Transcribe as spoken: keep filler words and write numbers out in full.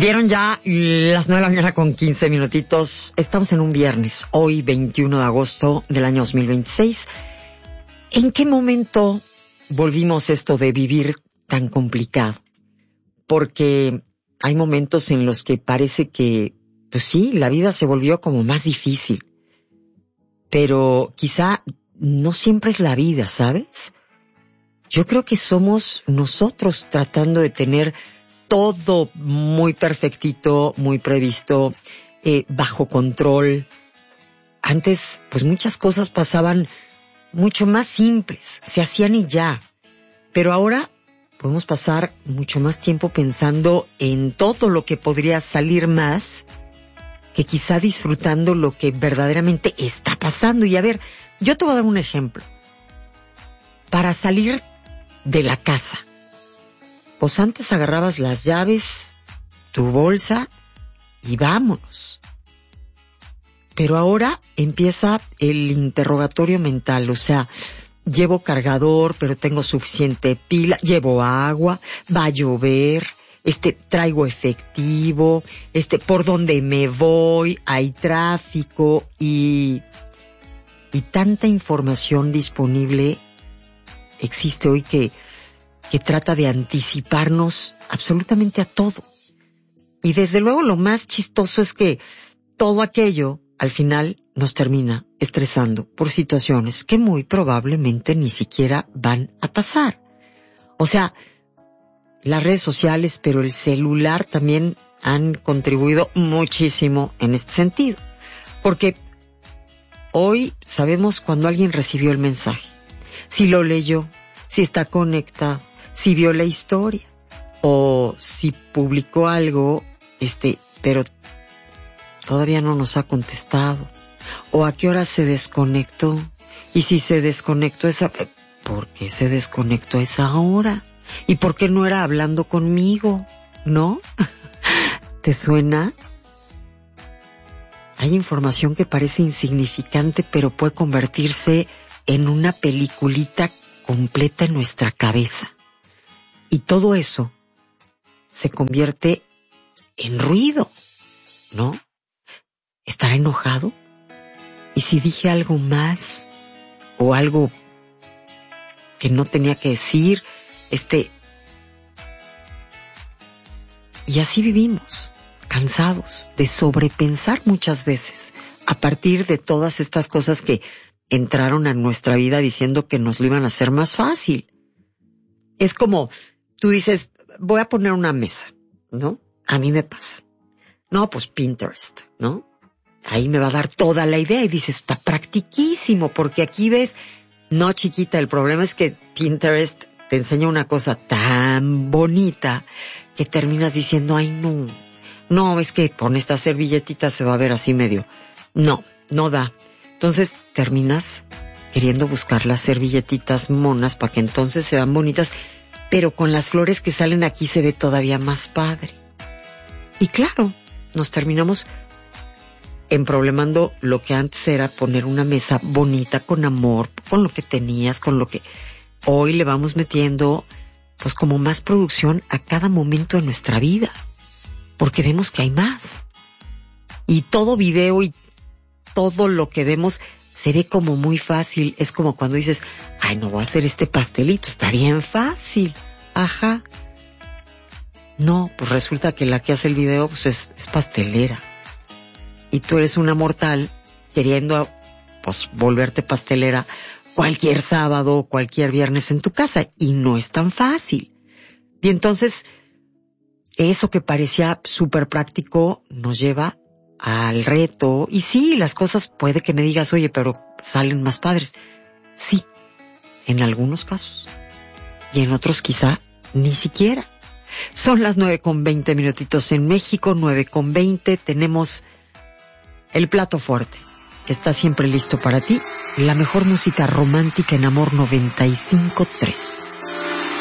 Dieron ya las nueve de la mañana con quince minutitos. Estamos en un viernes, hoy veintiuno de agosto del año dos mil veintiséis. ¿En qué momento volvimos esto de vivir tan complicado? Porque hay momentos en los que parece que, pues sí, la vida se volvió como más difícil. Pero quizá no siempre es la vida, ¿sabes? Yo creo que somos nosotros tratando de tener todo muy perfectito, muy previsto, eh, bajo control. Antes, pues muchas cosas pasaban mucho más simples, se hacían y ya. Pero ahora podemos pasar mucho más tiempo pensando en todo lo que podría salir más, que quizá disfrutando lo que verdaderamente está pasando. Y a ver, yo te voy a dar un ejemplo. Para salir de la casa, pues antes agarrabas las llaves, tu bolsa y vámonos. Pero ahora empieza el interrogatorio mental, o sea, llevo cargador, pero tengo suficiente pila, llevo agua, va a llover, este, traigo efectivo, este, por dónde me voy, hay tráfico y, y tanta información disponible existe hoy que que trata de anticiparnos absolutamente a todo. Y desde luego lo más chistoso es que todo aquello al final nos termina estresando por situaciones que muy probablemente ni siquiera van a pasar. O sea, las redes sociales, pero el celular también han contribuido muchísimo en este sentido. Porque hoy sabemos cuando alguien recibió el mensaje, si lo leyó, si está conectado, si vio la historia o si publicó algo, este, pero todavía no nos ha contestado, o a qué hora se desconectó, y si se desconectó esa, ¿por qué se desconectó a esa hora? ¿Y por qué no era hablando conmigo? ¿No? ¿Te suena? Hay información que parece insignificante, pero puede convertirse en una peliculita completa en nuestra cabeza. Y todo eso se convierte en ruido, ¿no? ¿Estará enojado? ¿Y si dije algo más? ¿O algo que no tenía que decir? Este... Y así vivimos, cansados de sobrepensar muchas veces, a partir de todas estas cosas que entraron a nuestra vida diciendo que nos lo iban a hacer más fácil. Es como... Tú dices, voy a poner una mesa, ¿no? A mí me pasa. No, pues Pinterest, ¿no? Ahí me va a dar toda la idea y dices, está practiquísimo, porque aquí ves, no chiquita, el problema es que Pinterest te enseña una cosa tan bonita que terminas diciendo, ay no, no, es que con esta servilletita se va a ver así medio. No, no da. Entonces terminas queriendo buscar las servilletitas monas para que entonces se vean bonitas, pero con las flores que salen aquí se ve todavía más padre. Y claro, nos terminamos emproblemando lo que antes era poner una mesa bonita, con amor, con lo que tenías, con lo que hoy le vamos metiendo, pues como más producción a cada momento de nuestra vida, porque vemos que hay más. Y todo video y todo lo que vemos se ve como muy fácil. Es como cuando dices, ay, no voy a hacer este pastelito, está bien fácil. Ajá. No, pues resulta que la que hace el video pues es, es pastelera. Y tú eres una mortal queriendo pues volverte pastelera cualquier sábado, cualquier viernes en tu casa. Y no es tan fácil. Y entonces, eso que parecía súper práctico nos lleva al reto. Y sí, las cosas puede que me digas, oye, pero salen más padres. Sí, en algunos casos. Y en otros quizá ni siquiera. Son las nueve con veinte minutitos en México, nueve con veinte. Tenemos el plato fuerte, que está siempre listo para ti. La mejor música romántica en Amor noventa y cinco tres.